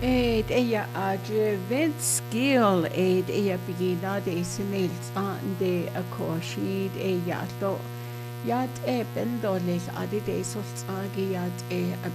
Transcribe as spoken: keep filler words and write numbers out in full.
Et ella adrevet skill et ella begina de senils ande akoshid ella to yat e bendoles adi de sultsagi yat e